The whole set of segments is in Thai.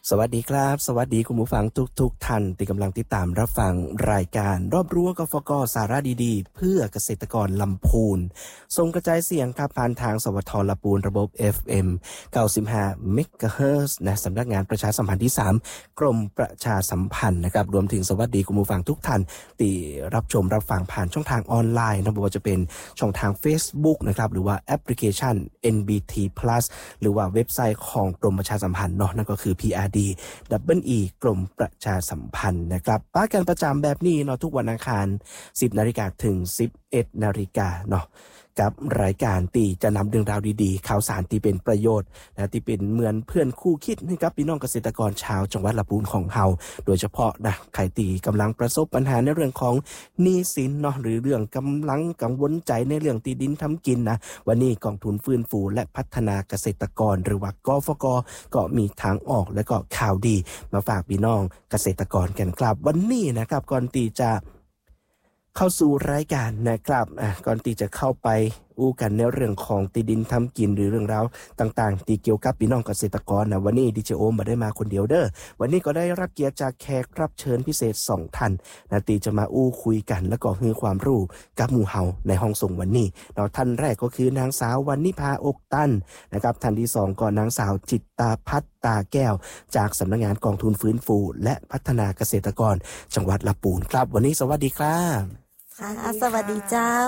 สวัสดีครับสวัสดีคุณผู้ฟังทุกท่านที่กำลังติดตามรับฟังรายการรอบรั้วกฟก.สาระดีๆเพื่อเกษตรกรลำพูนส่งกระจายเสียงครับผ่านทางสวทลำพูนระบบ FM 95 เมกะเฮิรตซ์นะสำนักงานประชาสัมพันธ์ที่3กรมประชาสัมพันธ์นะครับรวมถึงสวัสดีคุณผู้ฟังทุกท่านที่รับชมรับฟังผ่านช่องทางออนไลน์นะไม่ว่าจะเป็นช่องทาง Facebook นะครับหรือว่าแอปพลิเคชัน NBT Plus หรือว่าเว็บไซต์ของกรมประชาสัมพันธ์เนาะนั่นก็คือ PRD EE กรมประชาสัมพันธ์นะครับป้ากันประจำแบบนี้เนาะทุกวันอังคาร 10 นาฬิกาถึง 11 นาฬิกาเนาะกับรายการตีจะนำเรื่องราวดีๆข่าวสารที่เป็นประโยชน์นะที่เป็นเหมือนเพื่อนคู่คิดให้กับพี่น้องเกษตรกรชาวจังหวัดลำพูนของเฮาโดยเฉพาะนะใครตีกำลังประสบปัญหาในเรื่องของหนี้สินเนาะหรือเรื่องกำลังกังวลใจในเรื่องที่ดินทำกินนะวันนี้กองทุนฟื้นฟูและพัฒนาเกษตรกรหรือว่ากฟก.ก็มีทางออกและก็ข่าวดีมาฝากพี่น้องเกษตรกรกันครับวันนี้นะครับก่อนที่จะเข้าสู่รายการนะครับก่อนที่จะเข้าไปอู้กันในเรื่องของที่ดินทำกินหรือเรื่องราวต่างๆที่เกี่ยวกับพี่น้องเกษตรกรนะวันนี้ดิเจโอมบ่ได้มาคนเดียวเด้อวันนี้ก็ได้รับเกียรติจากแขกรับเชิญพิเศษ2ท่านนะที่จะมาอู้คุยกันแล้วก็ให้ความรู้กับหมู่เฮาในห้องส่งวันนี้เนาะท่านแรกก็คือนางสาววรรณิภาอกตันนะครับท่านที่2ก็นางสาวจิตตาพัฒน์ตาแก้วจากสำนักงานกองทุนฟื้นฟูและพัฒนาเกษตรกรจังหวัดลำพูนครับวันนี้สวัสดีครับค่ะสวัสดีเจ้า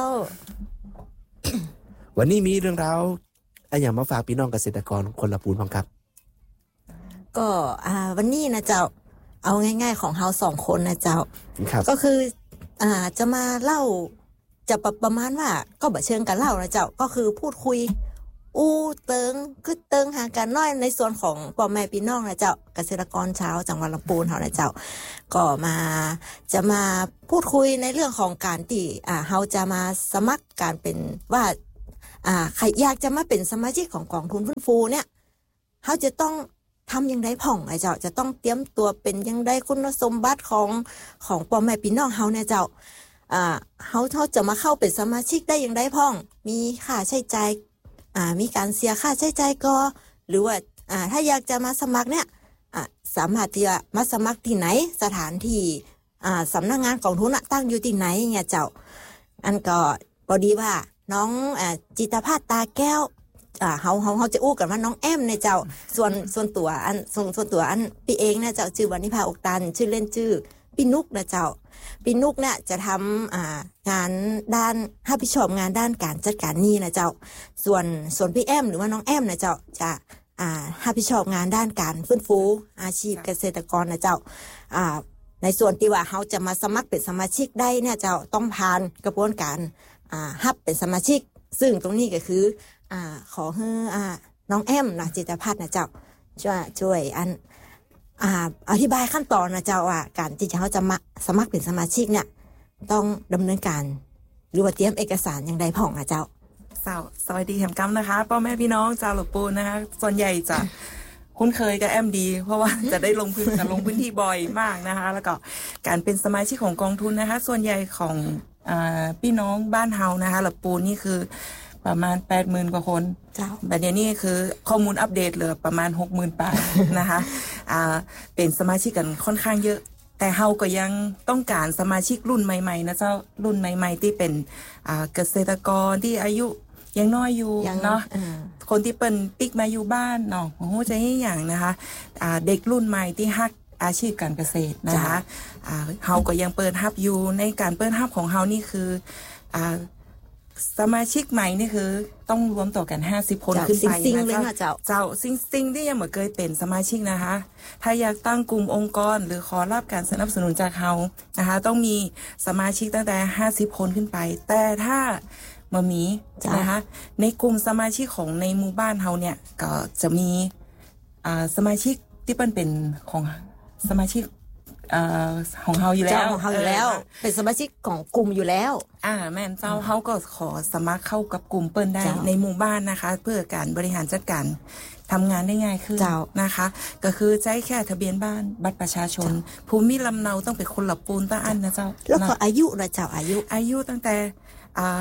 วันนี้มีเรื่องราวอะไรมาฝากพี่น้องเกษตรกรคนลำพูนบ้างครับก็วันนี้นะเจ้าเอาง่ายๆของเฮา2คนนะเจ้าครับก็คือจะมาเล่าจะประมาณว่าก็บ่เชิงกันเล่านะเจ้าก็คือพูดคุยเติงคือเติงหากันน้อยในส่วนของพ่อแม่พี่น้องนะเจ้าเกษตรกรชาวจังหวัดลำพูนเฮานะเจ้าก็จะมาพูดคุยในเรื่องของการที่เฮาจะมาสมัครการเป็นว่าใครอยากจะมาเป็นสมาชิกของกองทุนฟื้นฟูเนี่ยเฮาจะต้องทำยังไงพ่องไอ้เจ้าจะต้องเตรียมตัวเป็นยังไงคุณสมบัติของพ่อแม่พี่น้องเฮาเนี่ยเจ้าเขาจะมาเข้าเป็นสมาชิกได้ยังไงพ่องมีค่าใช้จ่ายมีการเสียค่าใช้จ่ายก็หรือว่าถ้าอยากจะมาสมัครเนี่ยสามารถที่จะมาสมัครที่ไหนสถานที่สำนักงานกองทุนตั้งอยู่ที่ไหนเนี่ยเจ้าอันก็พอดีว่าน้องจิตรภาพตาแก้วเขาจะอู้กันว่าน้องแอมเนี่ยเจ้าส่วนตัวอันพี่เองเนี่ยเจ้าชื่อวรรณิภาอกตันชื่อเล่นชื่อพี่นุกนะเจ้าพี่นุกเนี่ยจะทำงานด้านรับผิดชอบงานด้านการจัดการหนี้นะเจ้าส่วนพี่แอมหรือว่าน้องแอมนะเจ้าจะรับผิดชอบงานด้านการฟื้นฟูอาชีพเกษตรกรนะเจ้าในส่วนที่ว่าเขาจะมาสมัครเป็นสมาชิกได้เนี่ยเจ้าต้องผ่านกระบวนการรับเป็นสมาชิกซึ่งตรงนี้ก็คือขอให้น้องแอมนะจิตรพัฒน์นะเจ้าช่วยอธิบายขั้นตอนนะเจ้าว่าการที่เขาจะมาสมัครเป็นสมาชิกเนี่ยต้องดำเนินการหรือว่าเตรียมเอกสารอย่างใดพ่องนะเจ้าสวัสดีแหมกัมนะคะพ่อแม่พี่น้องชาวลำพูนนะคะส่วนใหญ่จะคุ้นเคยกับแอมดีเพราะว่าจะได้ลงพื้นที่บ่อยมากนะคะแล้วก็การเป็นสมาชิกของกองทุนนะคะส่วนใหญ่ของพี่น้องบ้านเฮานะคะลำพูนนี่คือประมาณ 80,000 กว่าคนแต่เดี๋ยวนี้คือข้อมูลอัปเดตเหลือประมาณ 60,000 ปลายนะคะเป็นสมาชิกกันค่อนข้างเยอะแต่เฮาก็ยังต้องการสมาชิกรุ่นใหม่ๆนะเจ้ารุ่นใหม่ๆที่เป็นเกษตรกรที่อายุยังน้อยอยู่เนาะคนที่เปิ่นปิ๊กมาอยู่บ้านเนาะโอ้โหใจอย่างนะคะเด็กรุ่นใหม่ที่ฮักอาชีพการเกษตรนะคะเฮาก็ยังเปิดฮับอยู่ในการเปิดฮับของเฮานี่คือสมาชิกใหม่นี่คือต้องรวมต่อกัน50 คนขึ้นไปนะเจ้าสิ่งที่ยังไม่เคยเป็นสมาชิกนะคะถ้าอยากตั้งกลุ่มองค์กรหรือขอรับการสนับสนุนจากเฮานะคะต้องมีสมาชิกตั้งแต่50 คนขึ้นไปแต่ถ้ามามีนะคะในกลุ่มสมาชิกของในหมู่บ้านเฮาเนี่ยก็จะมีสมาชิกที่เป็นของสมาชิกของเฮาอยู่แล้วเป็นสมาชิกของกลุ่มอยู่แล้วแม่นเจ้าเฮาก็ขอสมัครเข้ากับกลุ่มเปิ้นได้ในหมู่บ้านนะคะเพื่อการบริหารจัดการทำงานได้ง่ายขึ้นนะคะก็คือใช้แค่ทะเบียนบ้านบัตรประชาชนภูมิลำเนาต้องเป็นคนลำพูนตาอันนะเจ้าแล้วก็อายุนะเจ้าอายุตั้งแต่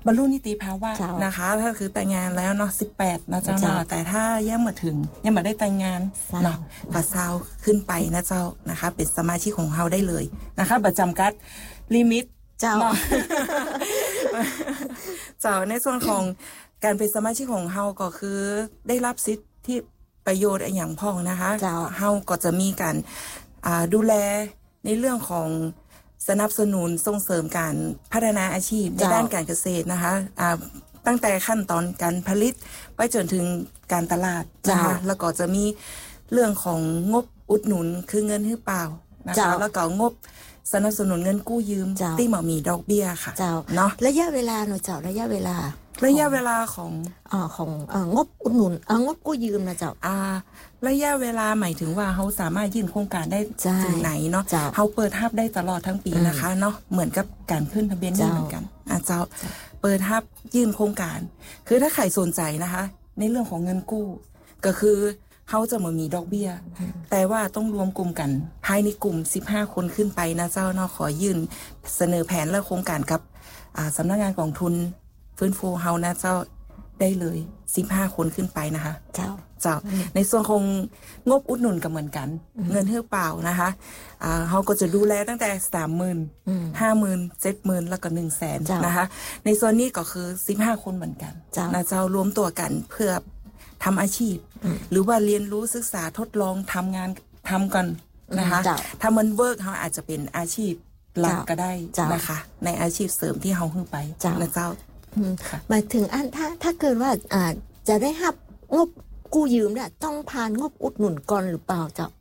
บรรลุนิติภาวะเจ้านนะคะถ้าคือแต่งงานแล้วเนาะ18นะเจ้าเจ้าเนาะแต่ถ้ายังมาถึงยังมาได้แต่งงานเจ้าเนาะก็ซาวขึ้นไปนะเจ้านะคะเป็นสมาชิกของเฮาได้เลยนะคะประจำกัดลิมิตเจ้าเนาะ เจ้าในส่วนของการเป็นสมาชิกของเฮาก็คือได้รับสิทธิประโยชน์อย่างพ้องนะคะเจ้าเฮาก็จะมีการดูแลในเรื่องของสนับสนุนส่งเสริมการพัฒนาอาชีพในเจ้าด้านการเกษตรนะคะตั้งแต่ขั้นตอนการผลิตไปจนถึงการตลาดนะคะแล้วก็จะมีเรื่องของงบอุดหนุนคือเงินให้เปล่านะคะแล้วก็งบสนับสนุนเงินกู้ยืมที่บ่มีดอกเบี้ยค่ะเจ้าเนาะระยะเวลาหนูเจ้าระยะเวลาของของงบอุดหนุนงบกู้ยืมนะเจ้าระยะเวลาหมายถึงว่าเขาสามารถยื่นโครงการได้ใช่ถึงไหนเนาะเจ้าเขาเปิดฮับได้ตลอดทั้งปีนะคะเนาะเหมือนกับการขึ้นทะเบียนหนี้เจ้าเหมือนกันเจ้าเปิดฮับยื่นโครงการ คือถ้าใครสนใจนะคะ ในเรื่องของเงินกู้ ก็คือเขาจะมามีดอกเบี้ย แต่ว่าต้องรวมกลุ่มกันภายในกลุ่ม15คนขึ้นไปนะเจ้าเนาะขอยื่นเสนอแผนและโครงการกับสำนักงานกองทุนฟื้นฟูเฮานะเจ้าได้เลย15คนขึ้นไปนะคะเจ้าเจ้าในส่วนของงบอุดหนุนก็เหมือนกัน เงินเฮือเปล่านะคะเขาก็จะดูแลตั้งแต่30,000 50,000 70,000แล้วก็100,000 เจ้านนะคะ ในส่วนนี้ก็คือ15คนเหมือนกันเจ้านะเจ้ารวมตัวกันเพื่อทำอาชีพ หรือว่าเรียนรู้ศึกษาทดลองทำงานทำกันนะคะเจ้าถ้ามันเวิร์กเขาอาจจะเป็นอาชีพหลักก็ได้เจ้านนะคะ ในอาชีพเสริมที่เขาขึ้นไปเจ้านะเจ้า ค่ะหมายถึงถ้าเกิดว่าจะได้รับงบกู้ยืมเนี่ยต้องผ่านงบอุดหนุนก่อนหรือเปล่าเจ้า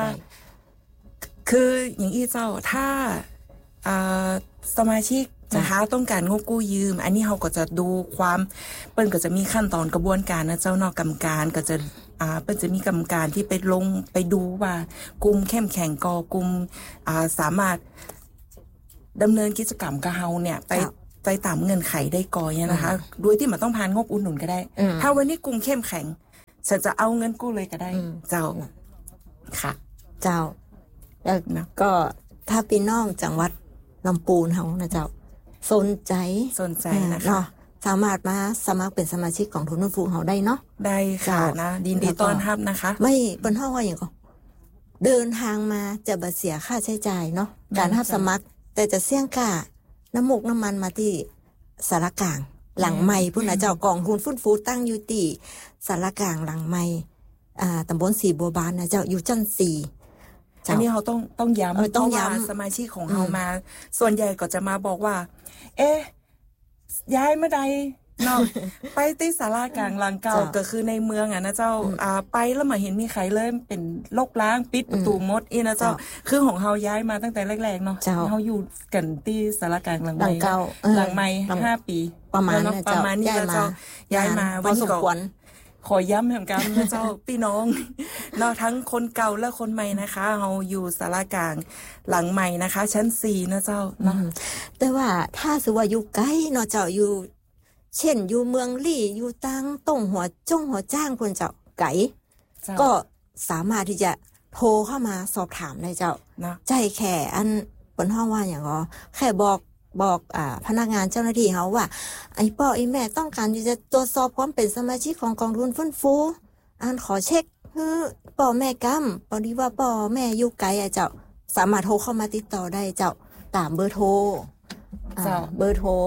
คืออย่างอี้เจ้าถ้าสมาชิกนะคะต้องการงบกู้ยืม อันนี้เขาก็จะดูความเปิ้นก็จะมีขั้นตอนกระบวนการนะเจ้านอกกรรมการก็จะเปิ้นจะมีกรรมการที่ไปลงไปดูว่ากลุ่มเข้มแข็งกอกลุ่มสามารถดำเนินกิจกรรมกับเฮาเนี่ยไปตามเงื่อนไขได้ก่อนเนี่ยนะคะโดยที่มันต้องผ่านงบอุดหนุนก็ได้ ถ้าวันนี้กลุ่มเข้มแข็งฉันจะเอาเงินกู้เลยก็ได้ เจ้าค่ะเจ้า แล้วนะก็ถ้าพี่น้องจังหวัดลำพูนเฮานะเจ้าสนใจสนใจนะคะเนาะสามารถมาสมัครเป็นสมาชิกของทุนฟื้นฟูเฮาได้เนาะได้ค่ะเจ้านะยินดีต้อนรับนะคะไม่เป็นห้องว่าอย่างก็เดินทางมาจะบัดเสียค่าใช้จ่ายเนาะการรับสมัคร แต่จะเสี่ยงค่าน้ำมูกน้ำมันมาที่สารกลาง หลังไม่พุ่นนะเจ้ากองทุนฟื้นฟูตั้งอยู่ที่สารกลางหลังไม่ตำบลสีบัวบานนะเจ้าอยู่จันทร์4 อันนี้เขาต้องย้ำต้องเพราะว่าย้ำสมาชิกของเรามา ส่วนใหญ่ก็จะมาบอกว่า เอ๊ะย้ายเมื่อใดเนาะ ไปที่ศาลากลางหลังเก่าก็คือในเมืองอ่ะนะเจ้าไปแล้วมาเห็นมีใครเลยเป็นโรคล้างปิดประตูมดอีนะเจ้าคือของเราย้ายมาตั้งแต่แรกๆเนาะเราอยู่กันที่ศาลากลางหลังหลังใหม่เก่าหลังใหม่5 ปีประมาณแล้วนั้นประมาณนี้ย้ายแล้วมาเจ้าย้ายมาพอสมควรขอย้ำเหมือนกันนะเจ้า พี่น้องเนาะทั้งคนเก่าและคนใหม่นะคะเราอยู่ศาลากลางหลังใหม่นะคะ ชั้น4นะเจ้าเนาะแต่ว่าถ้าสมมุติว่าอยู่ใกล้เนาะเจ้าอยู่ เช่นอยู่เมืองลี่อยู่ตังต้งหัวจ้างคนเจ้าไก่เจ้าก็สามารถที่จะโทรเข้ามาสอบถามได้เจ้าเนาะใจแค่อันบนห้องว่าอย่างก็แค่บอกพนักงานเจ้าหน้าที่เขาว่าไอ้พ่อไอ้แม่ต้องการที่จะตรวจสอบความเป็นสมาชิกของกองทุนฟื้นฟูอันขอเช็คพ่อแม่กำพอดีว่าพ่อแม่อยู่ไกลอะเจ้าสามารถโทรเข้ามาติดต่อได้เจ้าตามเบอร์โทรเบอร์โทร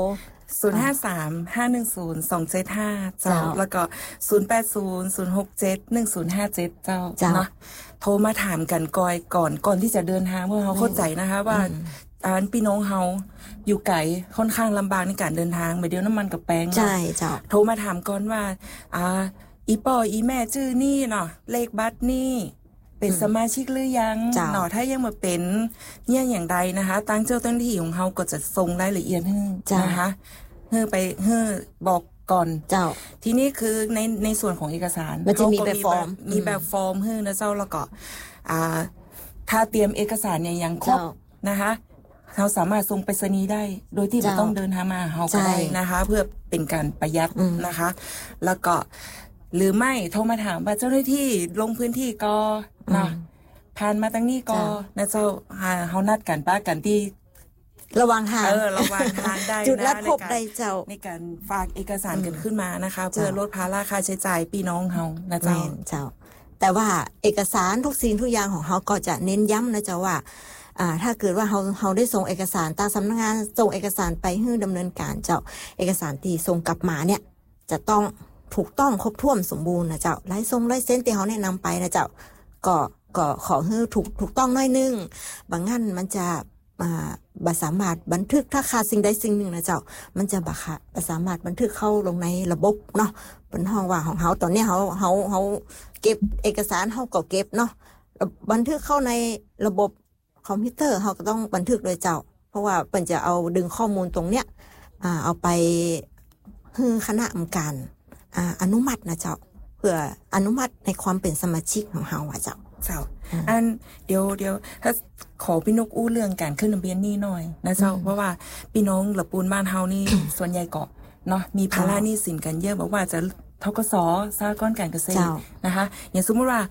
053-510-275เจ้าแล้วก็080-067-1057เจ้าเนาะโทรมาถามกันก่อนที่จะเดินทางเพื่อเขาเข้าใจนะคะว่าพี่น้องเฮาอยู่ไกลค่อนข้างลำบากในการเดินทางไปเดียวน้ำมันกับแป้งใช่เจ้าโทรมาถามก่อนว่าอีป่ออีแม่ชื่อนี่เนาะเลขบัตรนี่เป็นสมาชิกหรือยังเนาะถ้ายังมาเป็นเนี่ยอย่างใดนะคะตั้งเจ้าหน้าที่ของเฮาก็จะส่งรายละเอียดให้นะคะให้บอกก่อนเจ้าทีนี้คือในส่วนของเอกสารมันจะมีแบบฟอร์มมีแบบฟอร์มให้นะเจ้าแล้วก็ถ้าเตรียมเอกสารเนี่ยยังครบนะคะเราสามารถส่งไปรษณีย์ได้โดยที่ไม่ต้องเดินทางมาเราก็ได้นะคะ เพื่อเป็นการประหยัดนะคะ แล้วก็หรือไม่โทรมาถามว่าเจ้าหน้าที่ลงพื้นที่ก็นะผ่านมาตั้งนี้ก็นะเจ้าเขานัดกันป้ากันที่ระวังทางระวังทางได้นะจุดลัดพบได้เจ้าในการฝากเอกสารกันขึ้นมานะคะ เพื่อลดภาระค่าใช้จ่ายพี่น้องเฮานะเจ้าแม่นเจ้า แต่ว่าเอกสารทุกสิ่งทุกอย่างของเขาก็จะเน้นย้ำนะเจ้าว่าถ้าเกิดว่าเขาได้ส่งเอกสารตามสำนักงานส่งเอกสารไปให้ดำเนินการเจ้าเอกสารที่ส่งกลับมาเนี่ยจะต้องถูกต้องครบถ้วนสมบูรณ์นะเจ้าลายเส้นที่เขาแนะนำไปนะเจ้าก็ขอให้ถูกต้องน้อยนึงบางงั้นมันจะบ่สามารถบันทึกถ้าขาดสิ่งใดสิ่งหนึ่งนะเจ้ามันจะบ่สามารถบันทึกเข้าลงในระบบเนาะเป็นห้องว่าของเขาตอนนี้เขาเก็บเอกสารเขาก็เก็บเนาะบันทึกเข้าในระบบคอมพิวเตอร์เขาก็ต้องบันทึกโดยเจ้าเพราะว่าเปิ่นจะเอาดึงข้อมูลตรงเนี้ยเอาไปให้คณะกรรมการอนุมัตินะเจ้าเพื่ออนุมัติในความเป็นสมาชิกของเฮาว่าเจ้าอันเดี๋ยวถ้าขอพี่นกอู้เรื่องการขึ้นทะเบียนหนี้หน่อยนะเจ้าเพราะว่าพี่น้องละปูนบ้านเฮานี่ ส่วนใหญ่ก็เนาะมีภาระหนี้สินกันเยอะบอกว่าจะธกส.สหกรณ์การเกษตรนะคะอย่างสมมุติว่า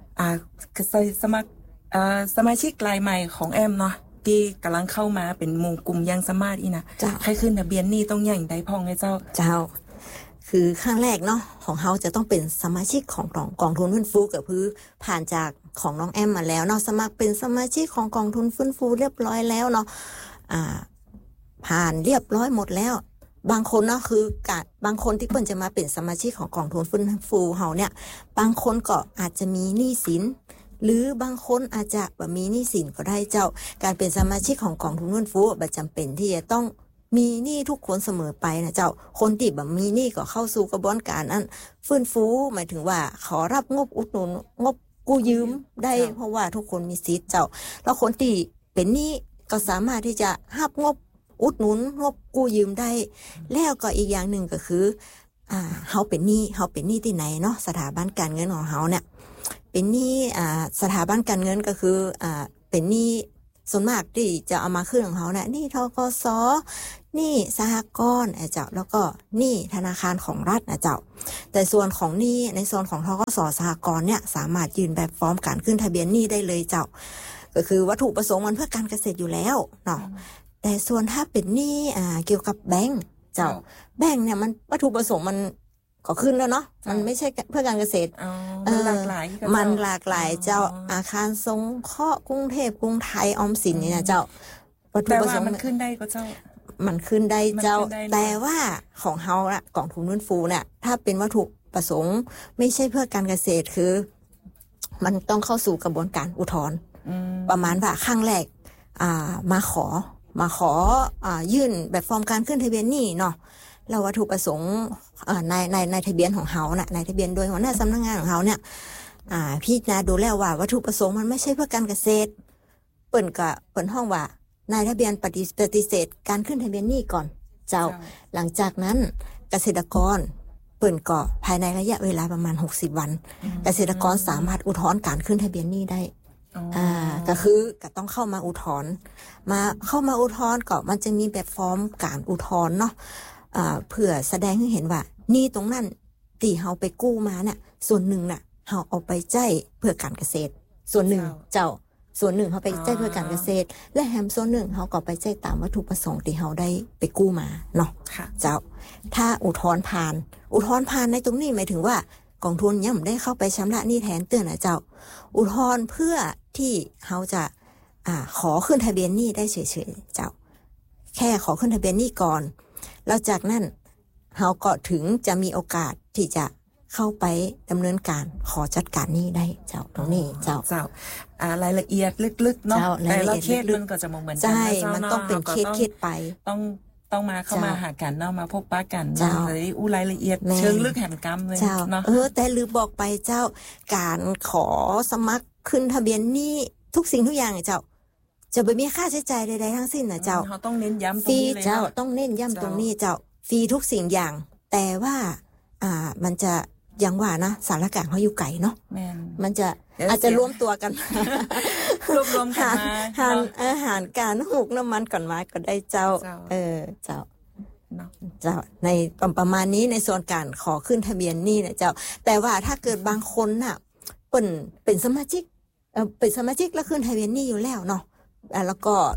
สมาชิกรายใหม่ของแอมเนาะที่กำลังเข้ามาเป็นหมู่กลุ่มยังสมาร์ทอีนะใครขึ้นทะเบียนหนี้ต้องอย่างใดพ้องไงเจ้าคือขั้นแรกเนาะของเขาจะต้องเป็นสมาชิกของกองทุนฟื้นฟูกับพื้นผ่านจากของน้องแอมมาแล้วเนาะสมัครเป็นสมาชิกของกองทุนฟื้นฟูเรียบร้อยแล้วเนาะผ่านเรียบร้อยหมดแล้วบางคนเนาะคือบางคนที่เพิ่นจะมาเป็นสมาชิกของกองทุนฟื้นฟูเฮาเนี่ยบางคนก็อาจจะมีหนี้สินหรือบางคนอาจจะบ่มีหนี้สินก็ได้เจ้าการเป็นสมาชิกของกองทุนฟื้นฟูบ่จำเป็นที่จะต้องมีหนี้ทุกคนเสมอไปนะเจ้าคนที่แบบมีหนี้ก็เข้าสู่กระบวนการนั้นฟื้นฟูหมายถึงว่าขอรับงบอุดหนุนงบกู้ยืมได้เพราะว่าทุกคนมีสิทธิ์เจ้าแล้วคนที่เป็นหนี้ก็สามารถที่จะรับงบอุดหนุนงบกู้ยืมได้แล้วก็อีกอย่างหนึ่งก็คือเฮาเป็นหนี้ที่ไหนเนาะสถาบันการเงินของเฮาเนี่ยเป็นหนี้สถาบันการเงินก็คือเป็นหนี้ส่วนมากที่จะเอามาขึ้นของเขาเนี่ยหนี้ธกส.หนี้สหกรณ์เจ้าแล้วก็หนี้ธนาคารของรัฐนะเจ้าแต่ส่วนของหนี้ในส่วนของธกส.สหกรณ์เนี่ยสามารถยื่นแบบฟอร์มการขึ้นทะเบียนหนี้ได้เลยเจ้าก็คือวัตถุประสงค์มันเพื่อการเกษตรอยู่แล้วเนาะแต่ส่วนถ้าเป็นหนี้เกี่ยวกับแบงก์เจ้าแบงก์เนี่ยมันวัตถุประสงค์มันก็ขึ้นแล้วเนาะมันไม่ใช่เพื่อการเกษตรมันหลากหลายเจ้าอาคารสงเคราะห์กรุงเทพกรุงไทยออมสินนี่นะเจ้าวัตถุประสงค์มันขึ้นได้ก็เจ้ามันขึ้นได้เจ้าแต่ว่าของเฮาละกองทุนฟื้นฟูเนี่ยถ้าเป็นวัตถุประสงค์ไม่ใช่เพื่อการเกษตรคือมันต้องเข้าสู่กระบวนการอุทธรณ์ประมาณว่าครั้งแรกมาขอยื่นแบบฟอร์มการขึ้นทะเบียนหนี้เนาะแล้ววัตถุประสงค์ในทะเบียนของเฮาน่ะในทะเบียนโดยหัวหน้าสำนักงานของเฮาเนี่ยพิจารณาดูแล้วว่าวัตถุประสงค์มันไม่ใช่เพื่อการเกษตรเปิ่นห้องว่านายทะเบียนปฏิเสธการขึ้นทะเบียนหนี้ก่อนเจ้าหลังจากนั้นเกษตรกรเปิ่นก็ภายในระยะเวลาประมาณ60วันเกษตรกรสามารถอุทธรณ์การขึ้นทะเบียนหนี้ได้ก็คือก็ต้องเข้ามาอุทธรณ์ก็มันจะมีแบบฟอร์มการอุทธรณ์เนาะเพื่อแสดงให้เห็นว่านี่ตรงนั้นที่เฮาไปกู้มาเนี่ยส่วนหนึ่งน่ะเฮาเอาไปใช้เพื่อการเกษตรส่วนหนึ่งส่วนหนึ่งเฮาไปใช้เพื่อการเกษตรและแถมส่วนหนึ่งเฮาก็ไปใช้ตามวัตถุประสงค์ที่เฮาได้ไปกู้มาเนาะเจ้าถ้าอุทธรณ์ผ่านในตรงนี้หมายถึงว่ากองทุนยังไม่ได้เข้าไปชำระหนี้แทนเตือนนะเจ้าอุทธรณ์เพื่อที่เฮาจะขอขึ้นทะเบียนหนี้ได้เฉยๆเจ้าแค่ขอขึ้นทะเบียนหนี้ก่อนแล้วจากนั้นเฮาก็ถึงจะมีโอกาสที่จะเข้าไปดำเนินการขอจัดการหนี้ได้เจ้าตรงนี้เจ้ารายละเอียดลึกๆเนาะแต่ละเคสมันก็จะมองเหมือนกันใช่มันต้องเป็นเคสไปต้องมาเข้ามาหากันเนาะมาพบปะกันเลยรายละเอียดเชิงลึกแห่งกรรมเลยเนาะแต่ลืมบอกไปเจ้าการขอสมัครขึ้นทะเบียนหนี้ทุกสิ่งทุกอย่างเจ้าจะไม่มีค่าใช้จ่ายใดๆทั้งสิ้นนะเจ้าเขาต้องเน้นย้ำตรงนี้เลยเจ้าต้องเน้นย้ำตรงนี้เจ้าฟรีทุกสิ่งอย่างแต่ว่ามันจะอย่างว่านะสารกลางเขาอยู่ไกลเนาะมันจะอาจจะรวมตัวกันรวมกันมาอาหารการหูกน้ำมันก่อนมาก็ได้เจ้าเจ้าในประมาณนี้ในส่วนการขอขึ้นทะเบียนหนี้นะเจ้าแต่ว่าถ้าเกิดบางคนน่ะเป็นสมาชิกแล้วขึ้นทะเบียนหนี้อยู่แล้วเนาะแล้วก็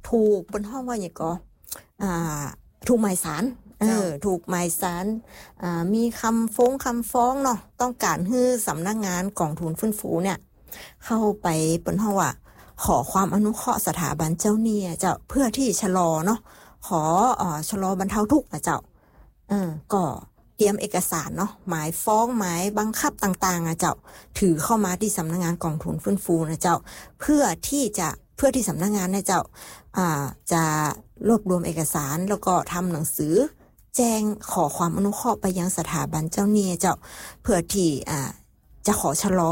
ถูกบนห้องว่าอย่างก็ถูกหมายสารถูกหมายสารมีคำฟ้องเนาะต้องการให้สำนักงานกองทุนฟื้นฟูเนี่ยเข้าไปบนห้องว่าขอความอนุเคราะห์สถาบันเจ้าหนี้เจ้าเพื่อที่ชะลอเนาะขอชะลอบรรเทาทุกข์นะเจ้าก็เตรียมเอกสารเนาะหมายฟ้องหมายบังคับต่างๆนะเจ้าถือเข้ามาที่สำนักงานกองทุนฟื้นฟูนะเจ้าเพื่อที่สำนักงานเนี่ยเจ้าจะรวบรวมเอกสารแล้วก็ทำหนังสือแจ้งขอความอนุเคราะห์ไปยังสถาบันเจ้าหนี้เจ้าเพื่อที่จะขอชะล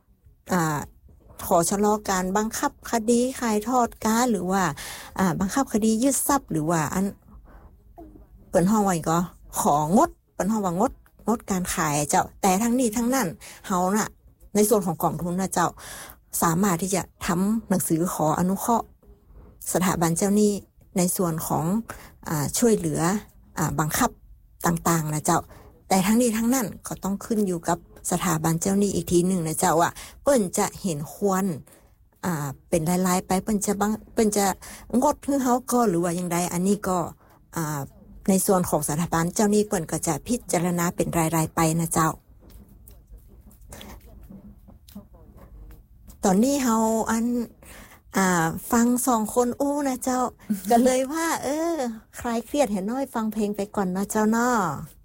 อการบังคับคดีขายทอดก๊าซหรือว่าบังคับคดียึดทรัพย์หรือว่าอันเปิดห้องไว้ก็ของดเปิดห้องว่างดการขายเจ้าแต่ทั้งนี้ทั้งนั้นเฮาน่ะในส่วนของกองทุนนะเจ้าสามารถที่จะทำหนังสือขออนุเคราะห์สถาบันเจ้าหนี้ในส่วนของช่วยเหลือบังคับต่างๆนะเจ้าแต่ทั้งนี้ทั้งนั้นก็ต้องขึ้นอยู่กับสถาบันเจ้าหนี้อีกทีหนึ่งนะเจ้าว่าเปิ้นจะเห็นควรเป็นรายๆไปเปิ้นจะงดให้เฮาก็หรือว่าอย่างใดอันนี้ก็ในส่วนของสถาบันเจ้าหนี้เปิ้นก็จะพิจารณาเป็นรายๆไปนะเจ้าตอนนี้เฮาฟัง2คนอู้นะเจ้าก็เลยว่าคลายเครียดเห็นน้อยฟังเพลงไปก่อนนะเจ้าเนาะ